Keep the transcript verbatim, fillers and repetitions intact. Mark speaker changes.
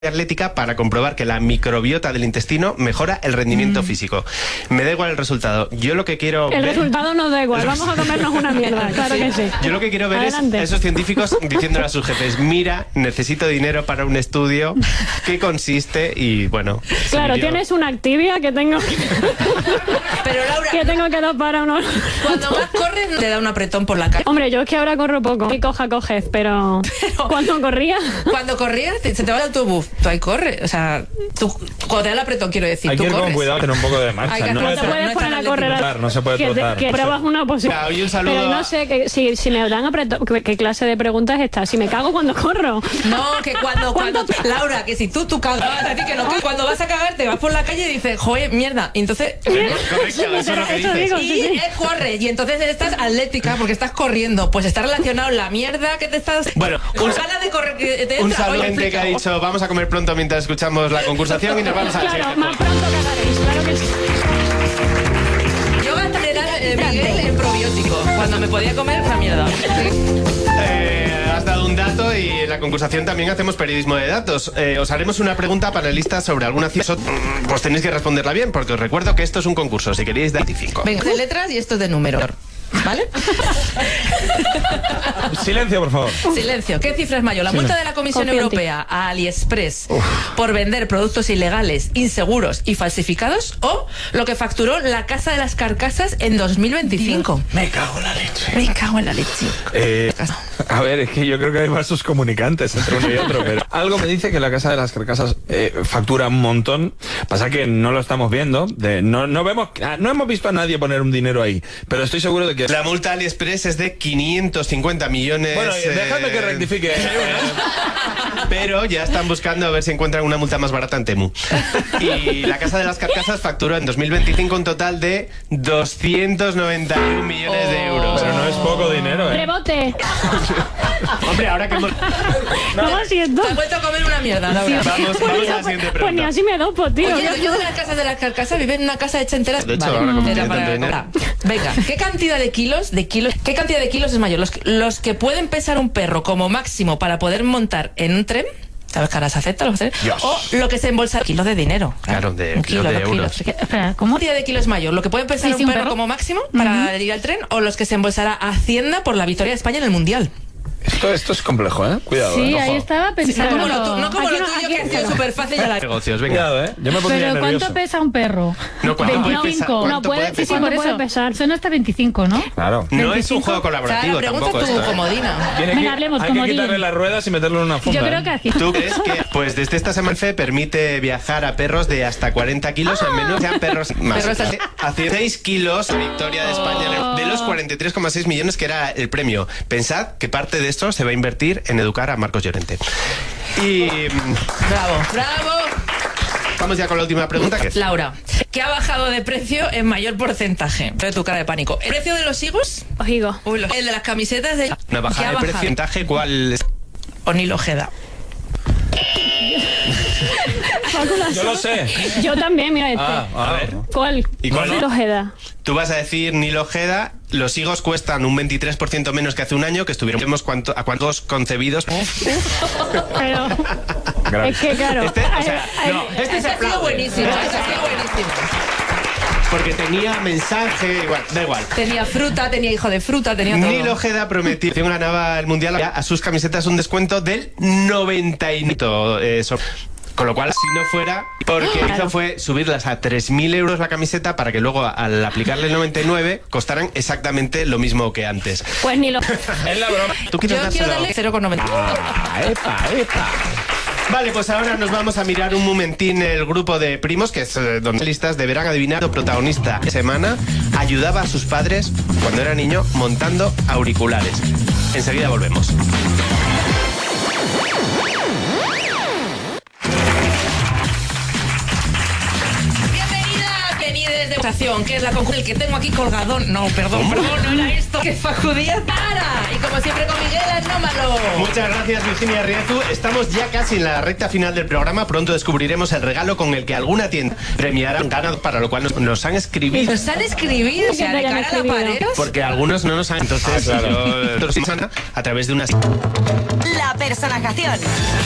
Speaker 1: atlética para comprobar que la microbiota del intestino mejora el rendimiento mm. físico. Me da igual el resultado. Yo lo que quiero
Speaker 2: El
Speaker 1: ver...
Speaker 2: resultado nos da igual. Vamos a comernos una mierda. Claro que sí.
Speaker 1: Yo lo que quiero ver Adelante. es esos científicos diciéndole a sus jefes: mira, necesito dinero para un estudio, ¿qué consiste? Y bueno...
Speaker 2: Claro, tienes una Activia que tengo que...
Speaker 3: Pero Laura...
Speaker 2: que tengo que dar para unos...
Speaker 3: Cuando más corres te da un apretón por la calle.
Speaker 2: Hombre, yo es que ahora corro poco. Y coja, coges, pero... pero ¿cuándo corría?
Speaker 3: Cuando corrías, te, se te va el autobús. Tú ahí corres. O sea, tú, cuando te da el apretón, quiero decir,
Speaker 4: hay
Speaker 3: tú
Speaker 4: que ir
Speaker 3: corres.
Speaker 4: con cuidado, tener un poco de marcha.
Speaker 3: Que
Speaker 4: no,
Speaker 2: no
Speaker 4: es,
Speaker 2: te puedes
Speaker 3: no
Speaker 2: poner a correr. A...
Speaker 4: No se puede
Speaker 2: que,
Speaker 4: trotar.
Speaker 2: Que pruebas una posibilidad.
Speaker 1: Claro, y un saludo
Speaker 2: pero no
Speaker 1: a...
Speaker 2: sé, que, si, si me dan apretón, ¿qué, ¿qué clase de pregunta es esta? Si me cago cuando corro.
Speaker 3: No, que cuando... cuando Laura, que si tú, tú cagas, a ti que no, que cuando vas a cagar te vas por la calle y dices, joder, mierda. Y entonces...
Speaker 1: Correcto, eso es lo que dices.
Speaker 2: Digo,
Speaker 3: y
Speaker 2: sí, sí.
Speaker 3: él corre, y entonces estás atlética porque estás corriendo. Pues está relacionado la mierda que te estás...
Speaker 1: Bueno,
Speaker 3: con
Speaker 1: un,
Speaker 3: ganas de correr que te
Speaker 1: un
Speaker 3: entra.
Speaker 1: saludo
Speaker 3: Oye,
Speaker 1: que ha dicho, vamos a comer pronto mientras escuchamos la concursación y nos vamos a...
Speaker 2: Claro, más pronto cagaréis, claro que sí.
Speaker 3: Yo gasté eh, Miguel en probiótico cuando me podía comer una mierda.
Speaker 1: Eh, has dado un dato y en la concursación también hacemos periodismo de datos. Eh, os haremos una pregunta panelista sobre alguna ciencia. Pues tenéis que responderla bien, porque os recuerdo que esto es un concurso. Si queréis, dar cinco.
Speaker 3: Venga, de letras y esto es de números. ¿Vale?
Speaker 4: Silencio, por favor.
Speaker 3: Silencio. ¿Qué cifra es mayor? ¿La multa de la Comisión
Speaker 2: Confiante.
Speaker 3: Europea a AliExpress Uf. por vender productos ilegales, inseguros y falsificados? ¿O lo que facturó la Casa de las Carcasas en dos mil veinticinco?
Speaker 4: Me cago en la leche.
Speaker 3: Me cago en la leche.
Speaker 4: Eh, a ver, es que yo creo que hay vasos comunicantes entre uno y otro, pero algo me dice que la Casa de las Carcasas eh, factura un montón. Pasa que no lo estamos viendo. De, no, no, vemos, no hemos visto a nadie poner un dinero ahí, pero estoy seguro de que...
Speaker 1: La multa a AliExpress es de quinientos cincuenta millones.
Speaker 4: Bueno, déjame
Speaker 1: eh,
Speaker 4: que rectifique.
Speaker 1: Pero ya están buscando a ver si encuentran una multa más barata en Temu. Y la Casa de las Carcasas facturó en dos mil veinticinco un total de doscientos noventa y un millones de euros.
Speaker 4: Pero no es poco dinero, ¿eh?
Speaker 2: ¡Rebote!
Speaker 1: Hombre, ahora que hemos...
Speaker 2: No, lo siento.
Speaker 3: Te has vuelto a comer una mierda, Laura.
Speaker 1: Vamos,
Speaker 2: Pues
Speaker 1: vamos
Speaker 2: ni-
Speaker 1: a la siguiente
Speaker 2: Pues ni
Speaker 1: pregunta.
Speaker 2: así me dopo, tío.
Speaker 3: Oye, yo de las Casas de las Carcasas vive en una casa hecha entera.
Speaker 1: De hecho,
Speaker 3: Vale,
Speaker 1: ahora como
Speaker 3: era
Speaker 1: tiene
Speaker 3: para-
Speaker 1: tanto dinero.
Speaker 3: Venga, ¿qué cantidad de kilos, de kilos, qué cantidad de kilos es mayor? Los, que- los que pueden pesar un perro como máximo para poder montar en un tren. ¿Sabes que ahora se acepta? Los trenes?
Speaker 1: Dios.
Speaker 3: O lo que se embolsa... Kilos de dinero.
Speaker 1: Claro, de
Speaker 3: un
Speaker 1: kilos
Speaker 3: kilo,
Speaker 1: de
Speaker 3: dos
Speaker 1: euros.
Speaker 3: kilos. ¿Qué
Speaker 5: Espera, ¿cómo?
Speaker 3: cantidad de kilos es mayor? ¿Lo que puede pesar
Speaker 5: Sí,
Speaker 3: un
Speaker 5: sí, un
Speaker 3: perro
Speaker 5: perro.
Speaker 3: como máximo para ir al tren? ¿O los que se embolsará Hacienda por la victoria de España en el Mundial?
Speaker 4: Esto, esto es complejo, ¿eh? Cuidado.
Speaker 5: Sí,
Speaker 4: ¿eh?
Speaker 5: ahí
Speaker 4: Ojo.
Speaker 5: estaba
Speaker 3: No
Speaker 5: pensando.
Speaker 3: como lo, tu- no como
Speaker 2: Aquí
Speaker 3: lo
Speaker 2: no-
Speaker 3: tuyo,
Speaker 2: aquí
Speaker 3: que ha sido
Speaker 2: no.
Speaker 3: súper fácil. Ya la...
Speaker 1: Negocios, venga.
Speaker 4: Cuidado, ¿eh? Yo me pondría
Speaker 5: Pero
Speaker 4: nervioso.
Speaker 5: ¿cuánto pesa un perro?
Speaker 1: No, ¿cuánto puede pesar?
Speaker 5: veinticinco.
Speaker 1: ¿Cuánto
Speaker 2: No puede-
Speaker 1: puede
Speaker 2: sí,
Speaker 1: pesar?
Speaker 2: sí,
Speaker 5: Por
Speaker 2: ¿Cuánto
Speaker 5: eso,
Speaker 2: puede pesar?
Speaker 5: son hasta veinticinco, ¿no?
Speaker 4: Claro.
Speaker 1: No es un juego
Speaker 3: O sea, la
Speaker 1: colaborativo
Speaker 3: pregunta
Speaker 1: tampoco
Speaker 3: es tu
Speaker 1: esto, ¿eh?
Speaker 3: comodina.
Speaker 4: Tiene
Speaker 5: Venga,
Speaker 4: que-
Speaker 5: hablemos
Speaker 4: hay
Speaker 5: como
Speaker 4: que quitarle
Speaker 5: Dean.
Speaker 4: las ruedas y meterlo en una funda.
Speaker 5: Yo
Speaker 4: ¿eh?
Speaker 5: creo que así.
Speaker 1: ¿Tú crees que, pues desde esta semana F permite viajar a perros de hasta cuarenta kilos, al menos sean perros más?
Speaker 3: Perros así.
Speaker 1: Hacia seis kilos, la victoria de España de los cuarenta y tres coma seis millones que era el premio. Pensad que parte de esto se va a invertir en educar a Marcos Llorente. Y
Speaker 3: Bravo, bravo.
Speaker 1: vamos ya con la última pregunta. Que es,
Speaker 3: Laura, ¿qué ha bajado de precio en mayor porcentaje? Veo tu cara de pánico. ¿El precio de los higos?
Speaker 2: Os digo.
Speaker 3: Uy, lo- el de las camisetas de...
Speaker 1: una
Speaker 3: ¿Qué ha
Speaker 1: bajada de
Speaker 3: bajado?
Speaker 1: porcentaje, ¿cuál es?
Speaker 3: O Nilo Ojeda.
Speaker 4: Yo lo sé.
Speaker 2: Yo también, mira este.
Speaker 4: Ah, a ver.
Speaker 2: ¿Cuál?
Speaker 1: ¿Y cuál
Speaker 2: Nilo Ojeda.
Speaker 1: Tú vas a decir Nilo Ojeda. Los higos cuestan un veintitrés por ciento menos que hace un año, que estuvieron vemos cuánto, a cuántos concebidos.
Speaker 2: Pero
Speaker 4: Gracias.
Speaker 2: es que claro.
Speaker 1: Este, o sea,
Speaker 2: ay,
Speaker 1: no,
Speaker 2: ay,
Speaker 1: este se
Speaker 3: Ese ha sido
Speaker 1: aplaude.
Speaker 3: buenísimo,
Speaker 1: Este
Speaker 3: ese
Speaker 1: se
Speaker 3: ha sido
Speaker 1: aplaude.
Speaker 3: buenísimo.
Speaker 1: Porque tenía mensaje, igual, da igual.
Speaker 3: Tenía fruta, tenía hijo de fruta, tenía todo.
Speaker 1: Nilo Ojeda prometió que ganaba el mundial a sus camisetas un descuento del noventa y nueve. Eh, so- con lo cual, si no fuera, porque
Speaker 2: Claro.
Speaker 1: hizo fue subirlas a tres mil euros la camiseta para que luego al aplicarle el noventa y nueve costaran exactamente lo mismo que antes.
Speaker 2: Pues ni lo.
Speaker 4: Es la broma.
Speaker 1: ¿Tú quieres
Speaker 3: Yo quiero
Speaker 1: dárselo?
Speaker 3: darle cero coma noventa.
Speaker 4: Ah, epa, epa.
Speaker 1: Vale, pues ahora nos vamos a mirar un momentín el grupo de primos, que es eh, donde listas deberán adivinar. El protagonista de semana ayudaba a sus padres cuando era niño montando auriculares. Enseguida volvemos.
Speaker 3: Bienvenidas, venides de votación, que es la concurso el que tengo aquí colgado. No, perdón, perdón, no era esto. Que facudía para. Y como siempre con Miguel Anómalo.
Speaker 1: Muchas gracias, Virginia Riezu. Estamos ya casi en la recta final del programa. Pronto descubriremos el regalo con el que alguna tienda premiará un ganador, para lo cual nos, nos han escribido.
Speaker 3: Nos han escribido, o sea, de
Speaker 2: Ya me
Speaker 3: cara a la
Speaker 2: han escribido.
Speaker 3: pared.
Speaker 1: Porque algunos no nos han. Entonces,
Speaker 4: Ah, claro.
Speaker 1: yo, a través de una.
Speaker 6: La personajación.